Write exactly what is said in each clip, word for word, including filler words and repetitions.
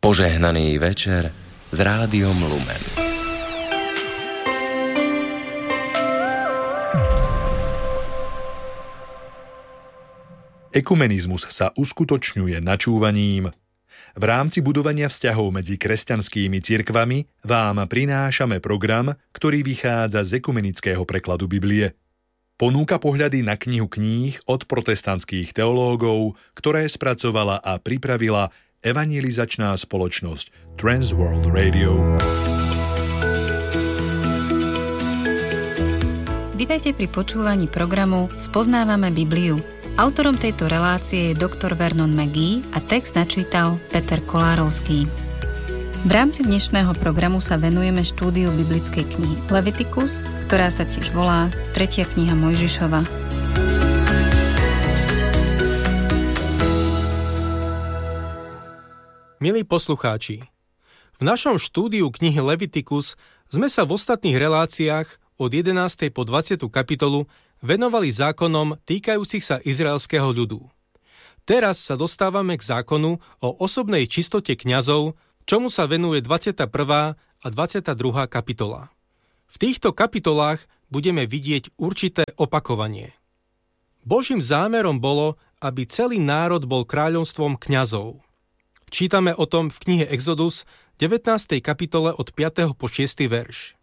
Požehnaný večer s Rádiom Lumen. Ekumenizmus sa uskutočňuje načúvaním. V rámci budovania vzťahov medzi kresťanskými cirkvami vám prinášame program, ktorý vychádza z ekumenického prekladu Biblie. Ponúka pohľady na knihu kníh od protestantských teológov, ktoré spracovala a pripravila evangelizačná spoločnosť Transworld Radio. Vitajte pri počúvaní programu Spoznávame Bibliu. Autorom tejto relácie je doktor Vernon McGee a text načítal Peter Kolárovský. V rámci dnešného programu sa venujeme štúdiu biblickej knihy Leviticus, ktorá sa tiež volá Tretia kniha Mojžišova. Milí poslucháči, v našom štúdiu knihy Leviticus sme sa v ostatných reláciách od jedenástej po dvadsiatu kapitolu venovali zákonom týkajúcich sa izraelského ľudu. Teraz sa dostávame k zákonu o osobnej čistote kňazov, čomu sa venuje dvadsiata prvá a dvadsiata druhá kapitola. V týchto kapitolách budeme vidieť určité opakovanie. Božím zámerom bolo, aby celý národ bol kráľovstvom kňazov. Čítame o tom v knihe Exodus devätnástej kapitole od piateho po šiesty verš.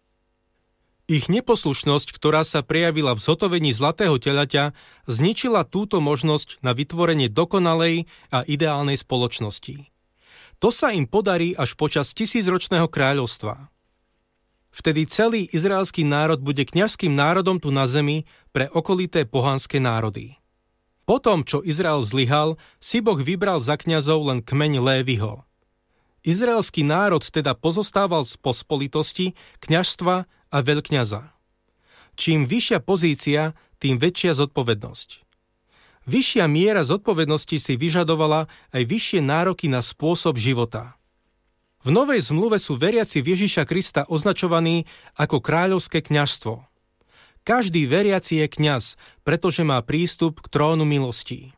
Ich neposlušnosť, ktorá sa prejavila v zhotovení zlatého telaťa, zničila túto možnosť na vytvorenie dokonalej a ideálnej spoločnosti. To sa im podarí až počas tisícročného kráľovstva. Vtedy celý izraelský národ bude kňazským národom tu na zemi pre okolité pohanské národy. Potom, čo Izrael zlyhal, si Boh vybral za kňazov len kmeň Léviho. Izraelský národ teda pozostával z pospolitosti, kňazstva a veľkňaza. Čím vyššia pozícia, tým väčšia zodpovednosť. Vyššia miera zodpovednosti si vyžadovala aj vyššie nároky na spôsob života. V Novej zmluve sú veriaci v Ježiša Krista označovaní ako kráľovské kňazstvo. Každý veriaci je kňaz, pretože má prístup k trónu milostí.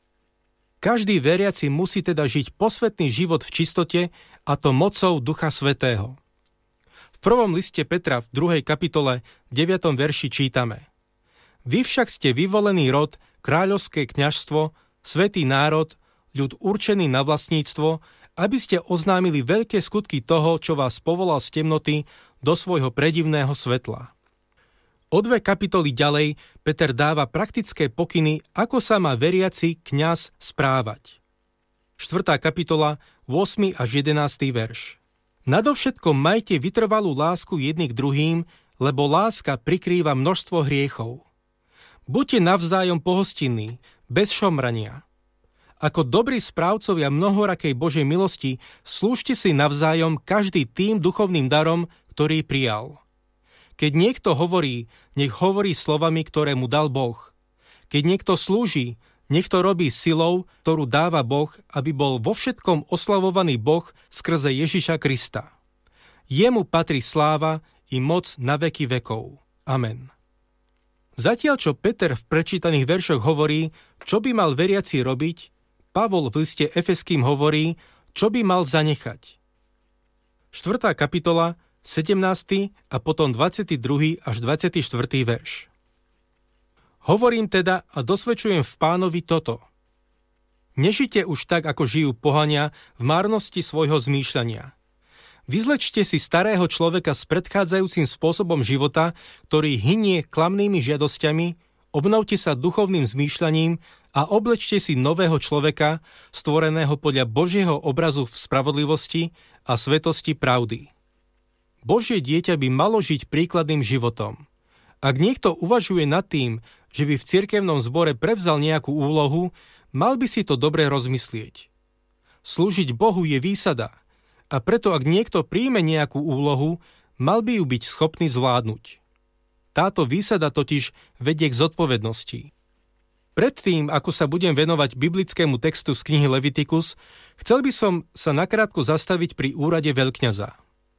Každý veriaci musí teda žiť posvätný život v čistote, a to mocou Ducha Svätého. V prvom liste Petra v druhej kapitole deviatom verši čítame: Vy však ste vyvolený rod, kráľovské kňazstvo, svätý národ, ľud určený na vlastníctvo, aby ste oznámili veľké skutky toho, čo vás povolal z temnoty do svojho predivného svetla. O dve kapitoly ďalej Peter dáva praktické pokyny, ako sa má veriaci kňaz správať. štvrtá kapitola, ôsmy až jedenásty verš. Nadovšetko majte vytrvalú lásku jedni k druhým, lebo láska prikrýva množstvo hriechov. Buďte navzájom pohostinní, bez šomrania. Ako dobrí správcovia mnohorakej Božej milosti, slúžte si navzájom každý tým duchovným darom, ktorý prijal. Keď niekto hovorí, nech hovorí slovami, ktoré mu dal Boh. Keď niekto slúži, nech to robí silou, ktorú dáva Boh, aby bol vo všetkom oslavovaný Boh skrze Ježiša Krista. Jemu patrí sláva i moc na veky vekov. Amen. Zatiaľ, čo Peter v prečítaných veršoch hovorí, čo by mal veriaci robiť, Pavol v liste Efeským hovorí, čo by mal zanechať. štvrtá kapitola, sedemnásty a potom dvadsiaty druhý až dvadsiaty štvrtý verš. Hovorím teda a dosvedčujem v Pánovi toto. Nežite už tak, ako žijú pohania v márnosti svojho zmýšľania. Vyzlečte si starého človeka s predchádzajúcim spôsobom života, ktorý hynie klamnými žiadosťami, obnovte sa duchovným zmýšľaním a oblečte si nového človeka, stvoreného podľa Božieho obrazu v spravodlivosti a svetosti pravdy. Božie dieťa by malo žiť príkladným životom. Ak niekto uvažuje nad tým, že by v cirkevnom zbore prevzal nejakú úlohu, mal by si to dobre rozmyslieť. Slúžiť Bohu je výsada, a preto ak niekto príjme nejakú úlohu, mal by ju byť schopný zvládnuť. Táto výsada totiž vedie k zodpovednosti. Predtým, ako sa budem venovať biblickému textu z knihy Leviticus, chcel by som sa nakrátko zastaviť pri úrade veľkňaza.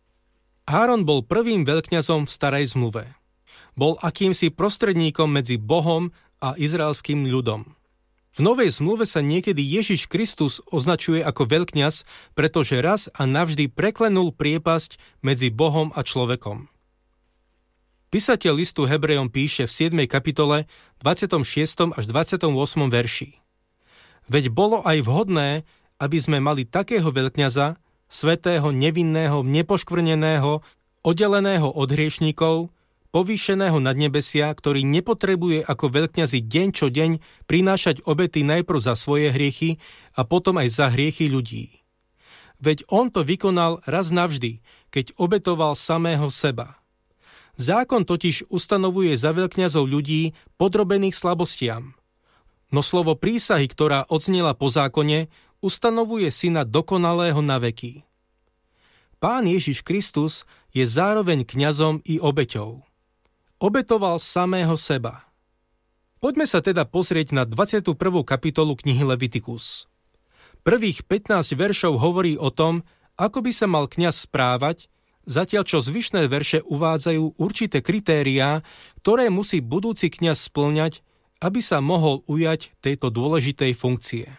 Áron bol prvým veľkňazom v starej zmluve. Bol akýmsi prostredníkom medzi Bohom a izraelským ľudom. V V Novej zmluve sa niekedy Ježiš Kristus označuje ako veľkňaz, pretože raz a navždy preklenul priepasť medzi Bohom a človekom. Písateľ listu Hebrejom píše v siedmej kapitole dvadsiatom šiestom až dvadsiatom ôsmom verši. Veď bolo aj vhodné, aby sme mali takého veľkňaza, svätého, nevinného, nepoškvrneného, oddeleného od hriešníkov, povýšeného nad nebesia, ktorý nepotrebuje ako veľkňazi deň čo deň prinášať obety najprv za svoje hriechy a potom aj za hriechy ľudí. Veď on to vykonal raz navždy, keď obetoval samého seba. Zákon totiž ustanovuje za veľkňazov ľudí podrobených slabostiam. No slovo prísahy, ktorá odznela po zákone, ustanovuje syna dokonalého na veky. Pán Ježiš Kristus je zároveň kňazom i obeťou. Obetoval samého seba. Poďme sa teda pozrieť na dvadsiatu prvú kapitolu knihy Levitikus. Prvých pätnásť veršov hovorí o tom, ako by sa mal kňaz správať, zatiaľ čo zvyšné verše uvádzajú určité kritériá, ktoré musí budúci kňaz spĺňať, aby sa mohol ujať tejto dôležitej funkcie.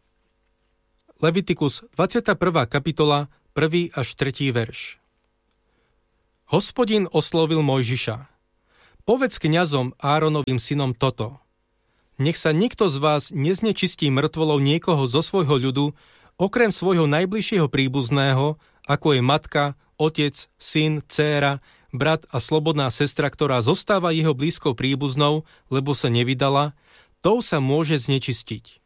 Levitikus dvadsiata prvá kapitola, prvý až tretí verš. Hospodin oslovil Mojžiša. Povedz kňazom Áronovým synom toto. Nech sa nikto z vás neznečistí mŕtvolou niekoho zo svojho ľudu, okrem svojho najbližšieho príbuzného, ako je matka, otec, syn, dcéra, brat a slobodná sestra, ktorá zostáva jeho blízkou príbuznou, lebo sa nevydala, tou sa môže znečistiť.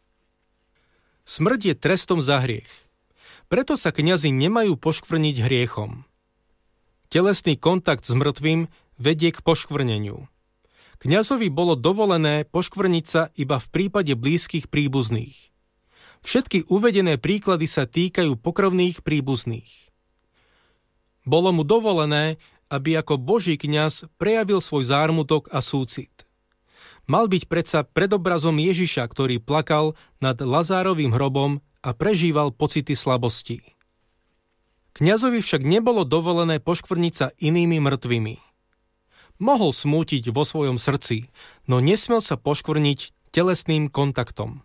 Smrť je trestom za hriech. Preto sa kňazi nemajú poškvrniť hriechom. Telesný kontakt s mŕtvým vedie k poškvrneniu. Kňazovi bolo dovolené poškvrniť sa iba v prípade blízkych príbuzných. Všetky uvedené príklady sa týkajú pokrvných príbuzných. Bolo mu dovolené, aby ako Boží kňaz prejavil svoj zármutok a súcit. Mal byť predsa predobrazom Ježiša, ktorý plakal nad Lazárovým hrobom a prežíval pocity slabosti. Kňazovi však nebolo dovolené poškvrniť sa inými mŕtvými. Mohol smútiť vo svojom srdci, no nesmel sa poškvrniť telesným kontaktom.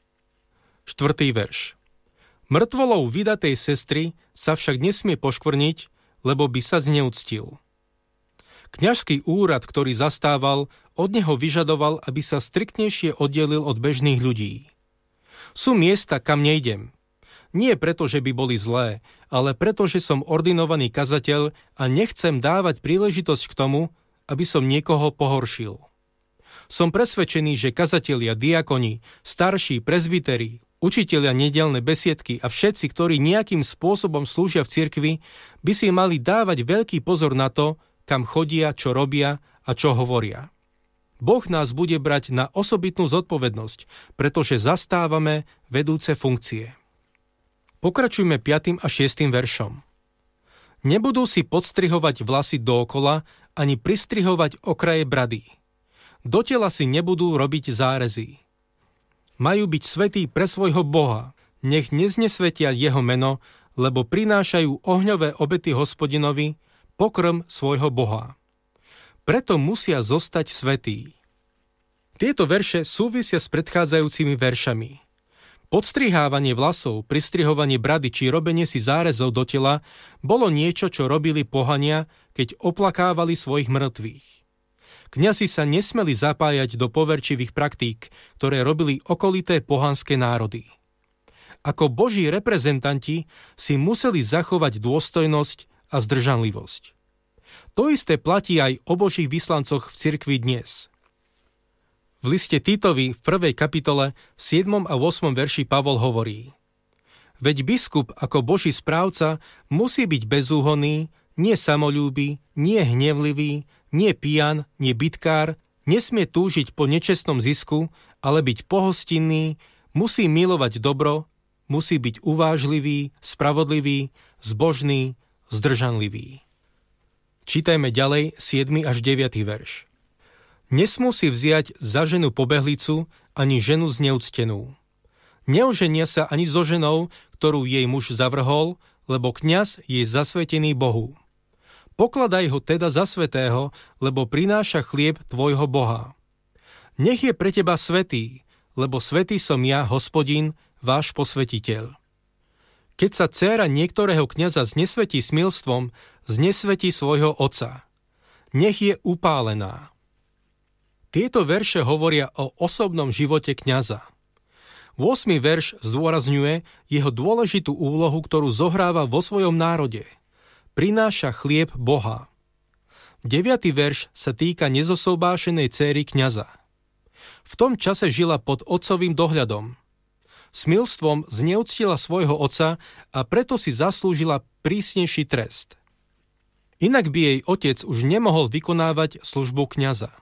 Štvrtý verš. Mŕtvolou vydatej sestry sa však nesmie poškvrniť, lebo by sa zneúctil. Kňažský úrad, ktorý zastával, od neho vyžadoval, aby sa striktnejšie oddelil od bežných ľudí. Sú miesta, kam nejdem. Nie preto, že by boli zlé, ale preto, že som ordinovaný kazateľ a nechcem dávať príležitosť k tomu, aby som niekoho pohoršil. Som presvedčený, že kazatelia, diakoni, starší, prezbiteri, učitelia nedeľné besiedky a všetci, ktorí nejakým spôsobom slúžia v cirkvi, by si mali dávať veľký pozor na to, kam chodia, čo robia a čo hovoria. Boh nás bude brať na osobitnú zodpovednosť, pretože zastávame vedúce funkcie. Pokračujme piatym a šiestym veršom. Nebudú si podstrihovať vlasy dookola, ani pristrihovať okraje brady. Do tela si nebudú robiť zárezy. Majú byť svätí pre svojho Boha, nech neznesvetia jeho meno, lebo prinášajú ohňové obety Hospodinovi, pokrm svojho Boha. Preto musia zostať svätí. Tieto verše súvisia s predchádzajúcimi veršami. Podstrihávanie vlasov, pristrihovanie brady či robenie si zárezov do tela bolo niečo, čo robili pohania, keď oplakávali svojich mŕtvych. Kňazi sa nesmeli zapájať do poverčivých praktík, ktoré robili okolité pohanské národy. Ako Boží reprezentanti si museli zachovať dôstojnosť a zdržanlivosť. To isté platí aj o Božích vyslancoch v cirkvi dnes. V liste Titovi v prvej kapitole v siedmom a ôsmom verši Pavol hovorí: Veď biskup ako Boží správca musí byť bezúhonný, nie samoľúby, nie hnevlivý, nie pijan, nie bitkár, nesmie túžiť po nečestnom zisku, ale byť pohostinný, musí milovať dobro, musí byť uvážlivý, spravodlivý, zbožný, zdržanlivý. Čítajme ďalej siedmy až deviaty verš. Nesmú si vziať za ženu pobehlicu, ani ženu zneúctenú. Neoženia sa ani so ženou, ktorú jej muž zavrhol, lebo kňaz je zasvetený Bohu. Pokladaj ho teda za svätého, lebo prináša chlieb tvojho Boha. Nech je pre teba svätý, lebo svätý som ja, Hospodin, váš posvetiteľ. Keď sa dcéra niektorého kňaza znesvetí smilstvom, znesvetí svojho otca. Nech je upálená. Tieto verše hovoria o osobnom živote kňaza. ôsmy verš zdôrazňuje jeho dôležitú úlohu, ktorú zohráva vo svojom národe. Prináša chlieb Boha. deviaty verš sa týka nezosobášenej dcéry kňaza. V tom čase žila pod otcovým dohľadom. Smilstvom zneúctila svojho otca a preto si zaslúžila prísnejší trest. Inak by jej otec už nemohol vykonávať službu kňaza.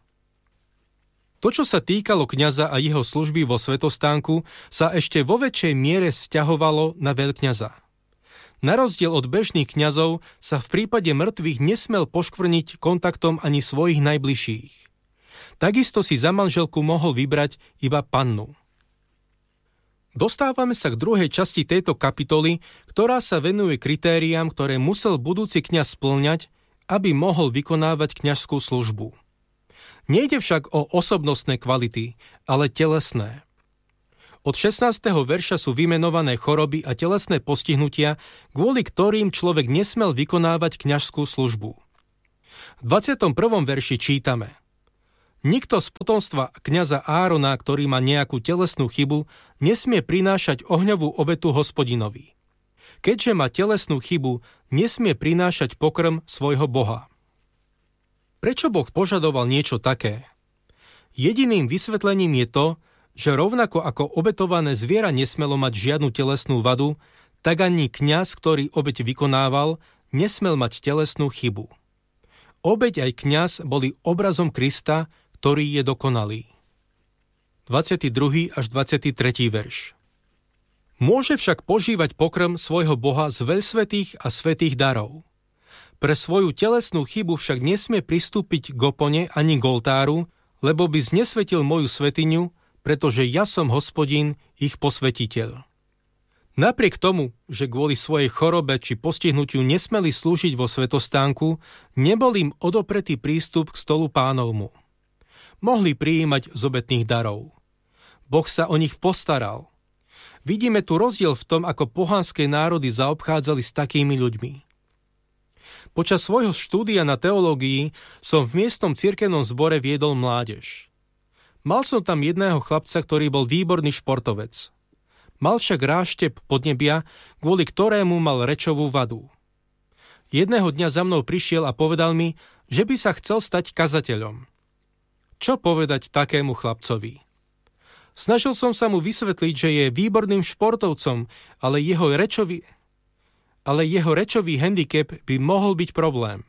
To, čo sa týkalo kňaza a jeho služby vo svätostánku, sa ešte vo väčšej miere vzťahovalo na veľkňaza. Na rozdiel od bežných kňazov sa v prípade mŕtvych nesmel poškvrniť kontaktom ani svojich najbližších. Takisto si za manželku mohol vybrať iba pannu. Dostávame sa k druhej časti tejto kapitoly, ktorá sa venuje kritériám, ktoré musel budúci kňaz spĺňať, aby mohol vykonávať kňazskú službu. Nejde však o osobnostné kvality, ale telesné. Od šestnásteho verša sú vymenované choroby a telesné postihnutia, kvôli ktorým človek nesmel vykonávať kňazskú službu. V dvadsiatom prvom verši čítame: Nikto z potomstva kňaza Árona, ktorý má nejakú telesnú chybu, nesmie prinášať ohňovú obetu Hospodinovi. Keďže má telesnú chybu, nesmie prinášať pokrm svojho Boha. Prečo Boh požadoval niečo také? Jediným vysvetlením je to, že rovnako ako obetované zviera nesmelo mať žiadnu telesnú vadu, tak ani kňaz, ktorý obeť vykonával, nesmel mať telesnú chybu. Obeť aj kňaz boli obrazom Krista, ktorý je dokonalý. dvadsiaty druhý až dvadsiaty tretí verš. Môže však požívať pokrm svojho Boha z veľsvätých a svätých darov. Pre svoju telesnú chybu však nesmie pristúpiť k opone ani k oltáru, lebo by znesvetil moju svätyňu, pretože ja som Hospodin, ich posvetiteľ. Napriek tomu, že kvôli svojej chorobe či postihnutiu nesmeli slúžiť vo svätostánku, nebol im odopretý prístup k stolu Pánovmu. Mohli prijímať z obetných darov. Boh sa o nich postaral. Vidíme tu rozdiel v tom, ako pohanské národy zaobchádzali s takými ľuďmi. Počas svojho štúdia na teológii som v miestnom cirkevnom zbore viedol mládež. Mal som tam jedného chlapca, ktorý bol výborný športovec. Mal však ráštep podnebia, kvôli ktorému mal rečovú vadu. Jedného dňa za mnou prišiel a povedal mi, že by sa chcel stať kazateľom. Čo povedať takému chlapcovi? Snažil som sa mu vysvetliť, že je výborným športovcom, ale jeho rečový, ale jeho rečový handicap by mohol byť problém.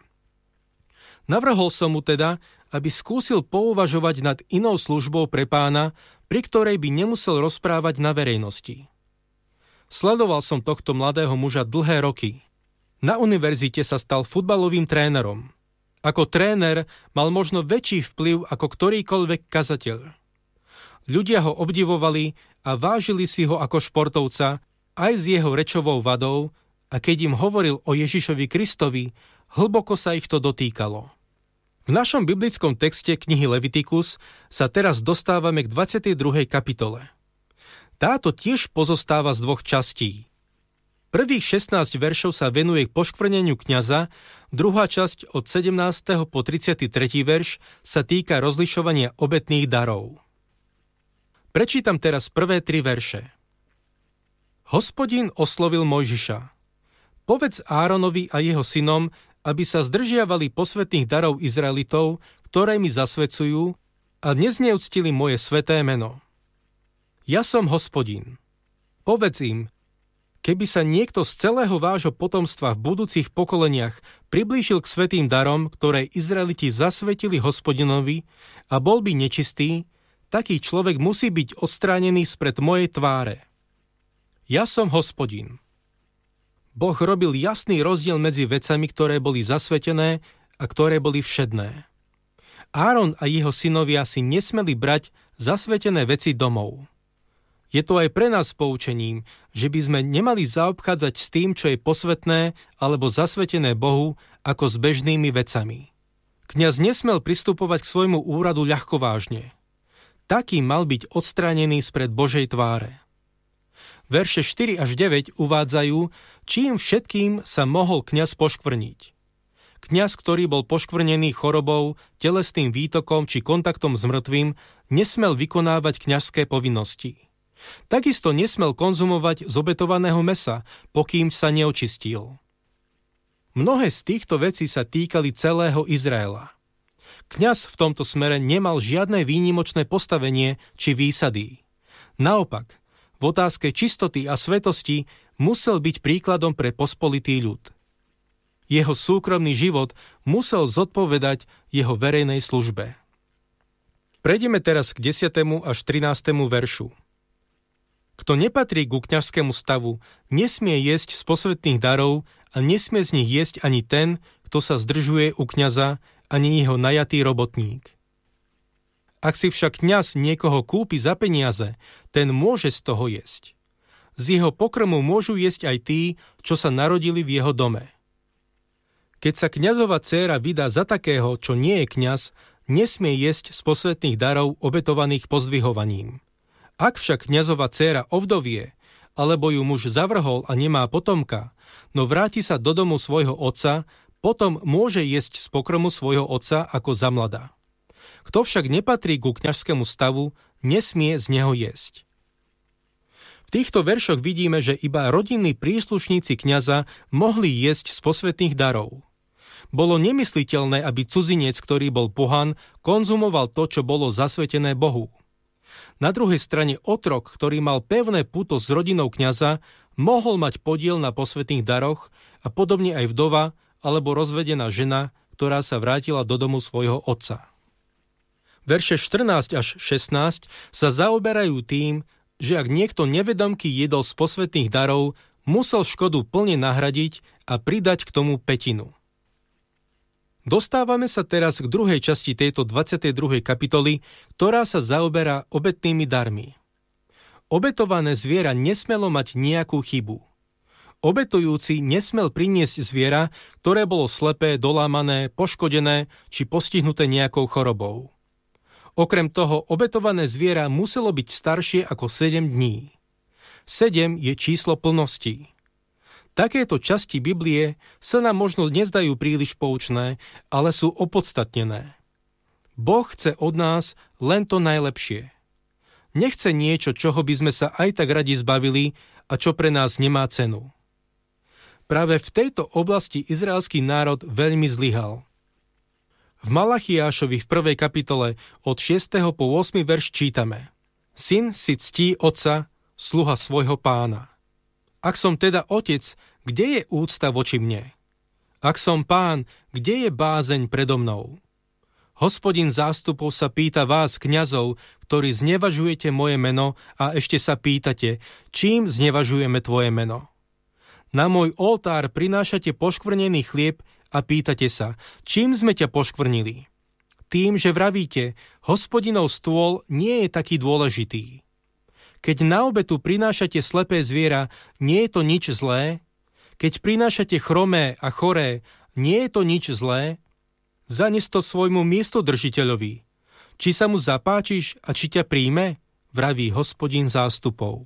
Navrhol som mu teda, aby skúsil pouvažovať nad inou službou pre Pána, pri ktorej by nemusel rozprávať na verejnosti. Sledoval som tohto mladého muža dlhé roky. Na univerzite sa stal futbalovým trénerom. Ako tréner mal možno väčší vplyv ako ktorýkoľvek kazateľ. Ľudia ho obdivovali a vážili si ho ako športovca aj s jeho rečovou vadou, a keď im hovoril o Ježišovi Kristovi, hlboko sa ich to dotýkalo. V našom biblickom texte knihy Levitikus sa teraz dostávame k dvadsiatej druhej kapitole. Táto tiež pozostáva z dvoch častí. Prvých šestnásť veršov sa venuje k poškvrneniu kňaza, druhá časť od sedemnásteho po tridsiaty tretí verš sa týka rozlišovania obetných darov. Prečítam teraz prvé tri verše. Hospodin oslovil Mojžiša. Povedz Áronovi a jeho synom, aby sa zdržiavali posvätných darov Izraelitov, ktoré mi zasvedcujú, a nezneúctili moje sväté meno. Ja som Hospodin. Povedz im, keby sa niekto z celého vášho potomstva v budúcich pokoleniach priblížil k svätým darom, ktoré Izraeliti zasvetili Hospodinovi, a bol by nečistý, taký človek musí byť odstránený spred mojej tváre. Ja som Hospodin. Boh robil jasný rozdiel medzi vecami, ktoré boli zasvetené a ktoré boli všedné. Áron a jeho synovia si nesmeli brať zasvetené veci domov. Je to aj pre nás poučením, že by sme nemali zaobchádzať s tým, čo je posvätné alebo zasvetené Bohu, ako s bežnými vecami. Kňaz nesmel pristupovať k svojmu úradu ľahkovážne. taký mal byť odstránený spred Božej tváre. Verše štyri až deväť uvádzajú, čím všetkým sa mohol kňaz poškvrniť. Kňaz, ktorý bol poškvrnený chorobou, telesným výtokom či kontaktom s mŕtvým, nesmel vykonávať kňazské povinnosti. Takisto nesmel konzumovať z obetovaného mäsa, pokým sa neočistil. Mnohé z týchto vecí sa týkali celého Izraela. Kňaz v tomto smere nemal žiadne výnimočné postavenie či výsady. Naopak, v otázke čistoty a svetosti musel byť príkladom pre pospolitý ľud. Jeho súkromný život musel zodpovedať jeho verejnej službe. Prejdeme teraz k desiatemu až trinástemu veršu. Kto nepatrí ku kňazskému stavu, nesmie jesť z posvätných darov a nesmie z nich jesť ani ten, kto sa zdržuje u kňaza, ani jeho najatý robotník. Ak si však kňaz niekoho kúpi za peniaze, ten môže z toho jesť. Z jeho pokrmu môžu jesť aj tí, čo sa narodili v jeho dome. Keď sa kňazova dcéra vydá za takého, čo nie je kňaz, nesmie jesť z posvätných darov obetovaných pozdvihovaním. Ak však kňazova dcéra ovdovie, alebo ju muž zavrhol a nemá potomka, no vráti sa do domu svojho otca, potom môže jesť z pokromu svojho otca ako za mladá. Kto však nepatrí ku kňazskému stavu, nesmie z neho jesť. V týchto veršoch vidíme, že iba rodinní príslušníci kňaza mohli jesť z posvätných darov. Bolo nemysliteľné, aby cudzinec, ktorý bol pohan, konzumoval to, čo bolo zasvetené Bohu. Na druhej strane otrok, ktorý mal pevné puto s rodinou kňaza, mohol mať podiel na posvätných daroch a podobne aj vdova alebo rozvedená žena, ktorá sa vrátila do domu svojho otca. Verše štrnásť až šestnásť sa zaoberajú tým, že ak niekto nevedomky jedol z posvätných darov, musel škodu plne nahradiť a pridať k tomu pätinu. Dostávame sa teraz k druhej časti tejto dvadsiatej druhej kapitoly, ktorá sa zaoberá obetnými darmi. Obetované zviera nesmelo mať nejakú chybu. Obetujúci nesmel priniesť zviera, ktoré bolo slepé, dolámané, poškodené či postihnuté nejakou chorobou. Okrem toho, obetované zviera muselo byť staršie ako sedem dní. sedem je číslo plnosti. Takéto časti Biblie sa nám možno nezdajú príliš poučné, ale sú opodstatnené. Boh chce od nás len to najlepšie. Nechce niečo, čoho by sme sa aj tak radi zbavili a čo pre nás nemá cenu. Práve v tejto oblasti izraelský národ veľmi zlyhal. V Malachiášovi v prvej kapitole od šiesteho po ôsmy verš čítame: Syn si ctí otca, sluha svojho pána. Ak som teda otec, kde je úcta voči mne? Ak som pán, kde je bázeň predo mnou? Hospodin zástupov sa pýta vás, kňazov, ktorí znevažujete moje meno a ešte sa pýtate, čím znevažujeme tvoje meno? Na môj oltár prinášate poškvrnený chlieb a pýtate sa, čím sme ťa poškvrnili? Tým, že vravíte, Hospodinov stôl nie je taký dôležitý. Keď na obetu prinášate slepé zviera, nie je to nič zlé? Keď prinášate chromé a choré, nie je to nič zlé? Zanes to svojmu miestodržiteľovi. Či sa mu zapáčiš a či ťa príjme? Vraví Hospodin zástupov.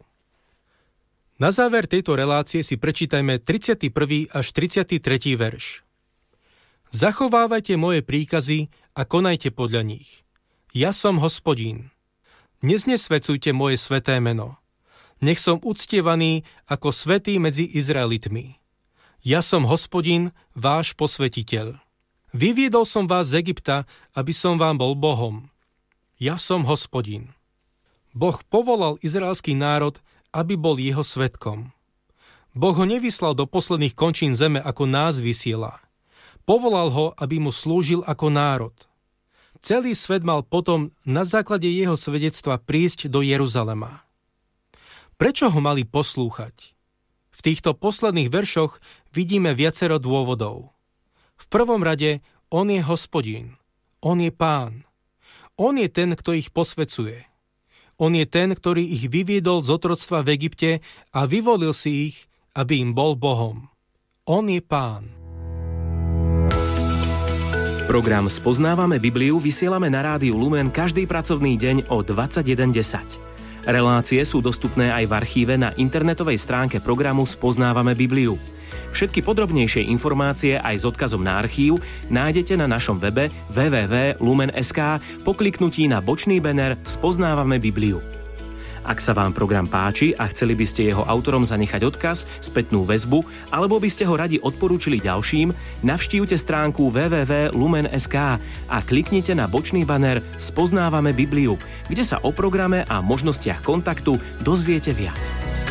Na záver tejto relácie si prečítajme tridsiaty prvý až tridsiaty tretí verš. Zachovávajte moje príkazy a konajte podľa nich. Ja som Hospodin. Neznesvecujte moje sväté meno. Nech som uctievaný ako svätý medzi Izraelitmi. Ja som Hospodin, váš posvetiteľ. Vyviedol som vás z Egypta, aby som vám bol Bohom. Ja som Hospodin. Boh povolal izraelský národ, aby bol jeho svedkom. Boh ho nevyslal do posledných končín zeme, ako nás vysiela. Povolal ho, aby mu slúžil ako národ. Celý svet mal potom na základe jeho svedectva prísť do Jeruzalema. Prečo ho mali poslúchať? V týchto posledných veršoch vidíme viacero dôvodov. V prvom rade, on je Hospodin. On je Pán. On je ten, kto ich posvecuje. On je ten, ktorý ich vyviedol z otroctva v Egypte a vyvolil si ich, aby im bol Bohom. On je Pán. Program Spoznávame Bibliu vysielame na rádiu Lumen každý pracovný deň o dvadsaťjeden desať. Relácie sú dostupné aj v archíve na internetovej stránke programu Spoznávame Bibliu. Všetky podrobnejšie informácie aj s odkazom na archív nájdete na našom webe w w w bodka lumen bodka es ká po kliknutí na bočný banner Spoznávame Bibliu. Ak sa vám program páči a chceli by ste jeho autorom zanechať odkaz, spätnú väzbu, alebo by ste ho radi odporúčili ďalším, navštívte stránku w w w bodka lumen bodka es ká a kliknite na bočný banner Spoznávame Bibliu, kde sa o programe a možnostiach kontaktu dozviete viac.